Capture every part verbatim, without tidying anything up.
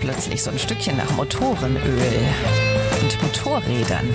plötzlich so ein Stückchen nach Motorenöl und Motorrädern.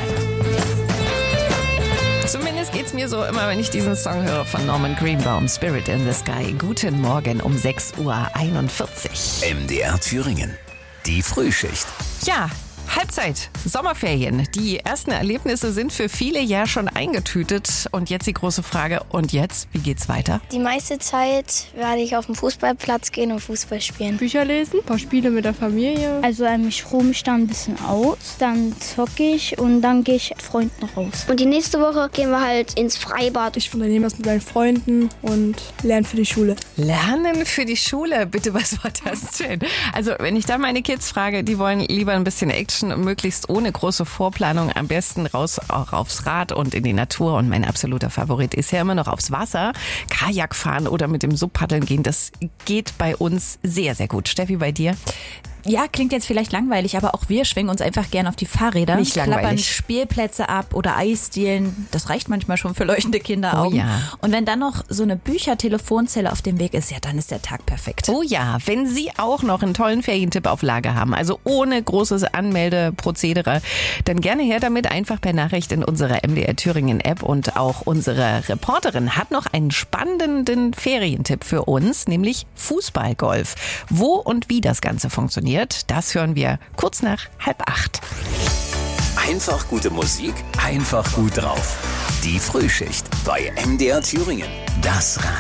Zumindest geht's mir so immer, wenn ich diesen Song höre von Norman Greenbaum, Spirit in the Sky. Guten Morgen um sechs Uhr einundvierzig. M D R Thüringen. Die Frühschicht. Ja, Halbzeit, Sommerferien. Die ersten Erlebnisse sind für viele ja schon eingetütet. Und jetzt die große Frage, und jetzt, wie geht's weiter? Die meiste Zeit werde ich auf den Fußballplatz gehen und Fußball spielen. Bücher lesen, ein paar Spiele mit der Familie. Also ähm, ich ruhe mich da ein bisschen aus, dann zocke ich und dann gehe ich mit Freunden raus. Und die nächste Woche gehen wir halt ins Freibad. Ich unternehme was mit meinen Freunden und lerne für die Schule. Lernen für die Schule, bitte, was war das denn? Also wenn ich da meine Kids frage, die wollen lieber ein bisschen Action, möglichst ohne große Vorplanung, am besten raus auch aufs Rad und in die Natur. Und mein absoluter Favorit ist ja immer noch aufs Wasser. Kajak fahren oder mit dem Sub paddeln gehen, das geht bei uns sehr, sehr gut. Steffi, bei dir? Ja, klingt jetzt vielleicht langweilig, aber auch wir schwingen uns einfach gern auf die Fahrräder. Nicht klappern langweilig. Spielplätze ab oder Eisdielen. Das reicht manchmal schon für leuchtende Kinderaugen. Oh ja. Und wenn dann noch so eine Bücher-Telefonzelle auf dem Weg ist, ja, dann ist der Tag perfekt. Oh ja, wenn Sie auch noch einen tollen Ferientipp auf Lager haben, also ohne großes Anmeldeprozedere, dann gerne her damit, einfach per Nachricht in unsere M D R Thüringen App. Und auch unsere Reporterin hat noch einen spannenden Ferientipp für uns, nämlich Fußballgolf. Wo und wie das Ganze funktioniert, das hören wir kurz nach halb acht. Einfach gute Musik, einfach gut drauf. Die Frühschicht bei M D R Thüringen. Das